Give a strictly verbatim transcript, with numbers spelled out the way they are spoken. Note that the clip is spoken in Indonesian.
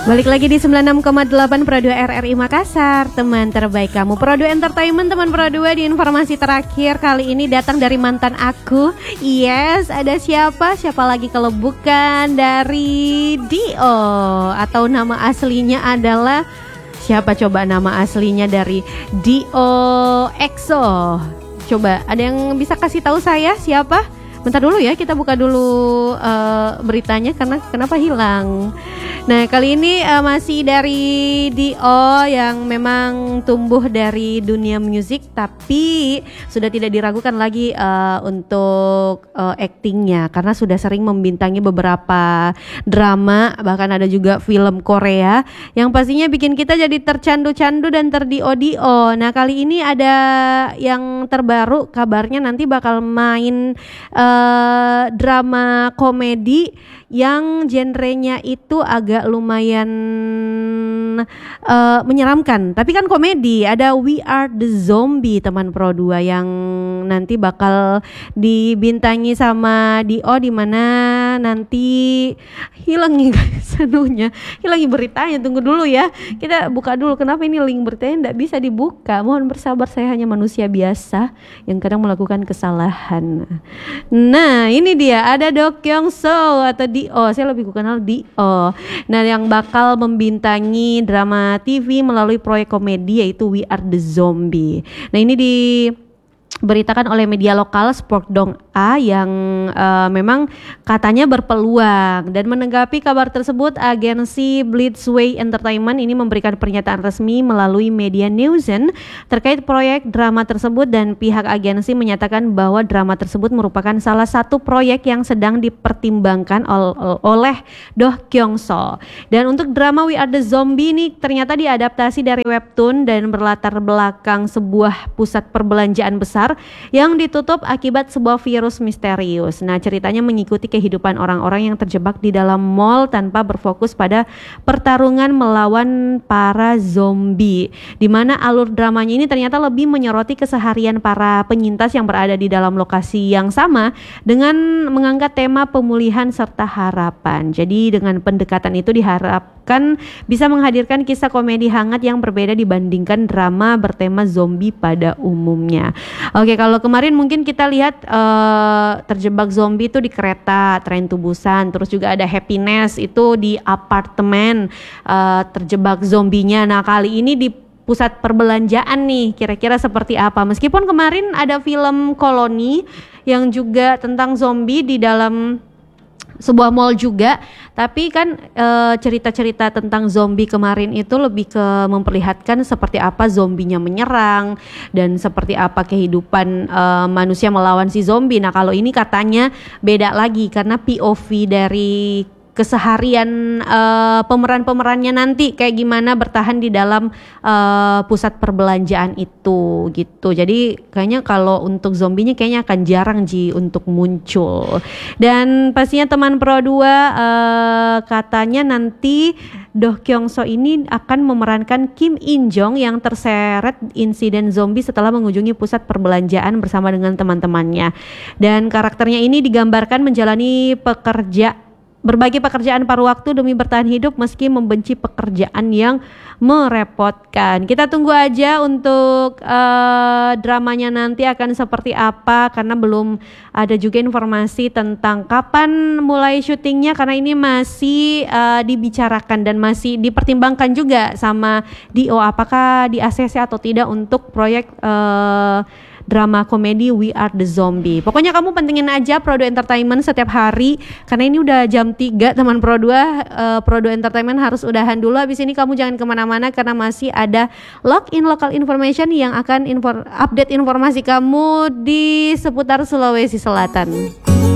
Balik lagi di sembilan puluh enam koma delapan Pro dua R R I Makassar, teman terbaik kamu. Pro dua Entertainment, teman Pro dua. Di informasi terakhir kali ini datang dari mantan aku. Yes, ada siapa? Siapa lagi kalau bukan dari Dio, atau nama aslinya adalah siapa coba nama aslinya dari Dio EXO? Coba ada yang bisa kasih tahu saya siapa? Bentar dulu ya, kita buka dulu uh, beritanya karena kenapa hilang. Nah, kali ini uh, masih dari Dio yang memang tumbuh dari dunia musik, tapi sudah tidak diragukan lagi uh, untuk uh, aktingnya karena sudah sering membintangi beberapa drama, bahkan ada juga film Korea yang pastinya bikin kita jadi tercandu-candu dan terdio-dio. Nah, kali ini ada yang terbaru, kabarnya nanti bakal main uh, Uh, drama komedi yang genrenya itu agak lumayan uh, menyeramkan, tapi kan komedi. Ada We Are The Zombie, teman Pro dua, yang nanti bakal dibintangi sama Dio, di mana nanti hilang nih guys anunya, hilang beritanya. Tunggu dulu ya, kita buka dulu. Kenapa ini link beritanya tidak bisa dibuka? Mohon bersabar, saya hanya manusia biasa yang kadang melakukan kesalahan. Nah, ini dia, ada Do Kyung Soo atau Dio, saya lebih kenal Dio. Nah, yang bakal membintangi drama T V melalui proyek komedi yaitu We Are The Zombie. Nah, ini di beritakan oleh media lokal Spokdong A yang uh, memang katanya berpeluang. Dan menanggapi kabar tersebut, agensi Blitzway Entertainment ini memberikan pernyataan resmi melalui media Newzen terkait proyek drama tersebut, dan pihak agensi menyatakan bahwa drama tersebut merupakan salah satu proyek yang sedang dipertimbangkan ol- oleh Do Kyung Soo. Dan untuk drama We Are The Zombie ini ternyata diadaptasi dari webtoon dan berlatar belakang sebuah pusat perbelanjaan besar yang ditutup akibat sebuah virus misterius. Nah, ceritanya mengikuti kehidupan orang-orang yang terjebak di dalam mall tanpa berfokus pada pertarungan melawan para zombie, di mana alur dramanya ini ternyata lebih menyoroti keseharian para penyintas yang berada di dalam lokasi yang sama dengan mengangkat tema pemulihan serta harapan. Jadi dengan pendekatan itu diharapkan bisa menghadirkan kisah komedi hangat yang berbeda dibandingkan drama bertema zombie pada umumnya. Oke, kalau kemarin mungkin kita lihat uh, terjebak zombie itu di kereta, Train to Busan, terus juga ada Happiness itu di apartemen uh, terjebak zombinya. Nah, kali ini di pusat perbelanjaan nih, kira-kira seperti apa? Meskipun kemarin ada film Koloni yang juga tentang zombie di dalam sebuah mall juga, tapi kan e, cerita-cerita tentang zombie kemarin itu lebih ke memperlihatkan seperti apa zombinya menyerang dan seperti apa kehidupan e, manusia melawan si zombie. Nah, kalau ini katanya beda lagi karena P O V dari keseharian uh, pemeran-pemerannya nanti kayak gimana bertahan di dalam uh, pusat perbelanjaan itu gitu. Jadi kayaknya kalau untuk zombinya kayaknya akan jarang Ji untuk muncul. Dan pastinya teman Pro dua uh, katanya nanti Do Kyung Soo ini akan memerankan Kim In Jong yang terseret insiden zombie setelah mengunjungi pusat perbelanjaan bersama dengan teman-temannya. Dan karakternya ini digambarkan menjalani pekerja Berbagi pekerjaan paruh waktu demi bertahan hidup meski membenci pekerjaan yang merepotkan. Kita tunggu aja untuk uh, dramanya nanti akan seperti apa, karena belum ada juga informasi tentang kapan mulai syutingnya, karena ini masih uh, dibicarakan dan masih dipertimbangkan juga sama Dio apakah di A C C atau tidak untuk proyek uh, drama komedi We Are The Zombie. Pokoknya kamu pentingin aja Pro dua Entertainment setiap hari, karena ini udah jam tiga teman Pro dua. uh, Pro dua Entertainment harus udahan dulu. Habis ini kamu jangan kemana-mana karena masih ada Login Local Information yang akan infor- update informasi kamu di seputar Sulawesi Selatan.